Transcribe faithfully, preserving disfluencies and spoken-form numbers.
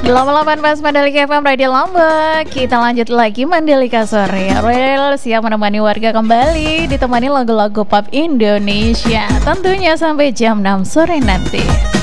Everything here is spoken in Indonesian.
delapan puluh delapan Pas Mandalika F M Radio Lombok. Kita lanjut lagi Mandalika Sore. Rel siap menemani warga kembali, ditemani lagu-lagu pop Indonesia, tentunya sampai jam enam sore nanti.